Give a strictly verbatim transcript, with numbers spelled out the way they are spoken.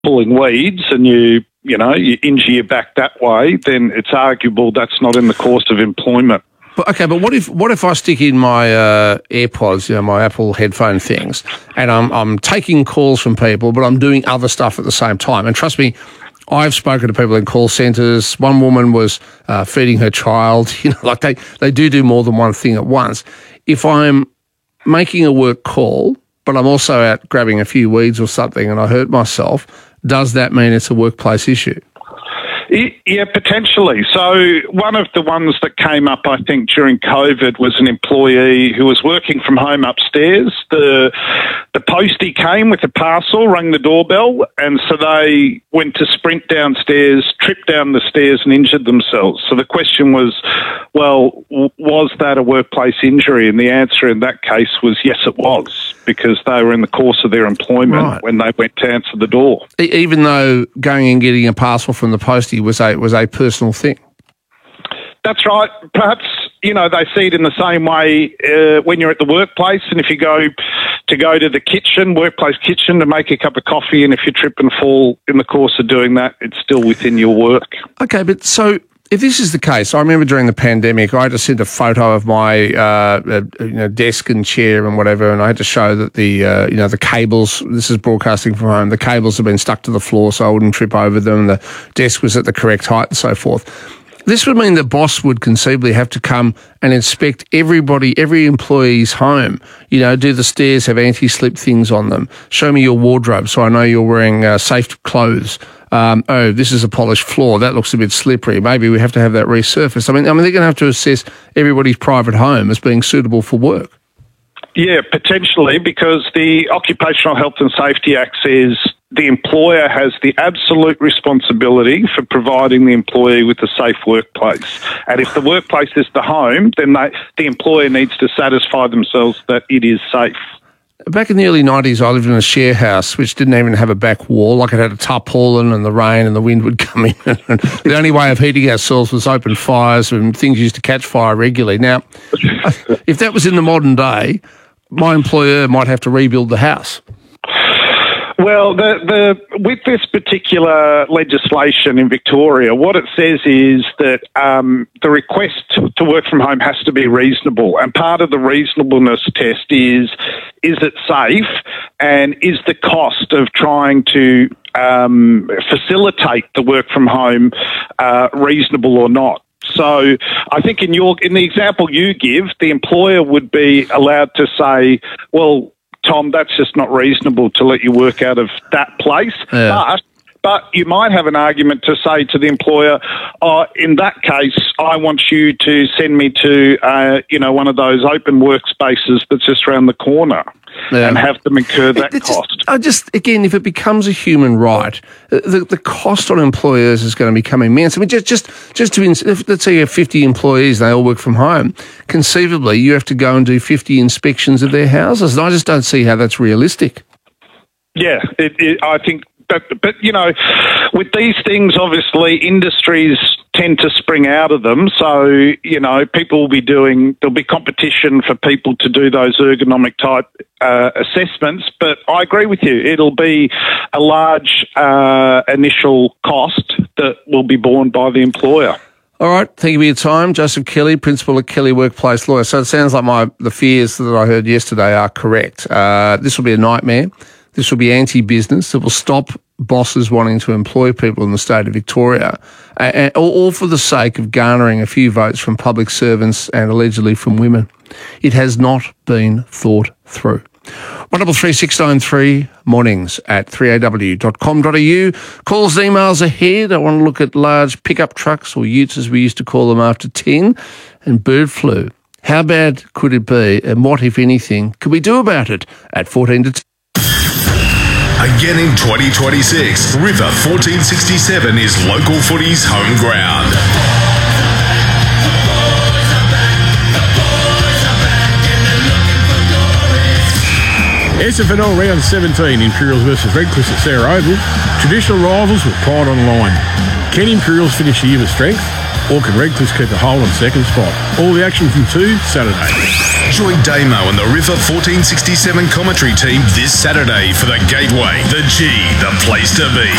pulling weeds and you, you know, you injure your back that way, then it's arguable that's not in the course of employment. But, okay, but what if what if I stick in my uh, AirPods, you know, my Apple headphone things, and I'm I'm taking calls from people, but I'm doing other stuff at the same time? And trust me, I've spoken to people in call centres. One woman was uh, feeding her child. You know, like they, they do do more than one thing at once. If I'm making a work call, but I'm also out grabbing a few weeds or something and I hurt myself, does that mean it's a workplace issue? Yeah, potentially. So one of the ones that came up, I think, during COVID was an employee who was working from home upstairs. The the postie came with a parcel, rang the doorbell, and so they went to sprint downstairs, tripped down the stairs and injured themselves. So the question was, well, was that a workplace injury? And the answer in that case was yes, it was, because they were in the course of their employment right. when they went to answer the door. Even though going and getting a parcel from the postie was a was a personal thing. That's right. Perhaps, you know, they see it in the same way uh, when you're at the workplace, and if you go to go to the kitchen, workplace kitchen, to make a cup of coffee, and if you trip and fall in the course of doing that, it's still within your work. Okay, but so if this is the case, I remember during the pandemic, I had to send a photo of my uh, uh, you know, desk and chair and whatever, and I had to show that the uh, you know the cables. This is broadcasting from home. The cables have been stuck to the floor, so I wouldn't trip over them. The desk was at the correct height, and so forth. This would mean the boss would conceivably have to come and inspect everybody, every employee's home. You know, do the stairs have anti-slip things on them? Show me your wardrobe so I know you're wearing uh, safe clothes. Um, oh, this is a polished floor. That looks a bit slippery. Maybe we have to have that resurfaced. I mean, I mean, they're going to have to assess everybody's private home as being suitable for work. Yeah, potentially, because the Occupational Health and Safety Act says the employer has the absolute responsibility for providing the employee with a safe workplace. And if the workplace is the home, then they, the employer needs to satisfy themselves that it is safe. Back in the early nineties, I lived in a share house which didn't even have a back wall. Like, it had a tarpaulin, and the rain and the wind would come in. And the only way of heating ourselves was open fires, and things used to catch fire regularly. Now, if that was in the modern day, my employer might have to rebuild the house. Well, the, the, with this particular legislation in Victoria, what it says is that um, the request to work from home has to be reasonable, and part of the reasonableness test is, is it safe, and is the cost of trying to um, facilitate the work from home uh, reasonable or not. So I think in your in the example you give, the employer would be allowed to say, well, Tom, that's just not reasonable to let you work out of that place. Yeah. But but you might have an argument to say to the employer, oh, in that case, I want you to send me to, uh, you know, one of those open workspaces that's just around the corner. Yeah. And have them incur that it's cost. Just, I just, again, if it becomes a human right, the, the cost on employers is going to become immense. I mean, just just, just to, if, let's say you have fifty employees, they all work from home, conceivably you have to go and do fifty inspections of their houses. And I just don't see how that's realistic. Yeah, it, it, I think, but, but, you know, with these things, obviously, industries tend to spring out of them. So, you know, people will be doing, there'll be competition for people to do those ergonomic type uh, assessments. But I agree with you. It'll be a large uh, initial cost that will be borne by the employer. All right, thank you for your time. Joseph Kelly, Principal at Kelly Workplace Lawyer. So it sounds like my the fears that I heard yesterday are correct. Uh, this will be a nightmare. This will be anti-business. It will stop bosses wanting to employ people in the state of Victoria, and all for the sake of garnering a few votes from public servants and allegedly from women. It has not been thought through. one double three six nine three, mornings at three a w dot com dot a u. Calls and emails ahead. I want to look at large pickup trucks, or utes as we used to call them after ten, and bird flu. How bad could it be, and what, if anything, could we do about it at fourteen to ten? Again in twenty twenty-six, River fourteen sixty-seven is local footy's home ground. S F N L round seventeen, Imperials versus Redcliffe at Sarah Oval. Traditional rivals with pride on the line. Can Imperials finish the year with strength, Orchid Reckless keep a hold on second spot. All the action from two, Saturday. Join Damo and the River fourteen sixty-seven commentary team this Saturday for the Gateway, the G, the place to be.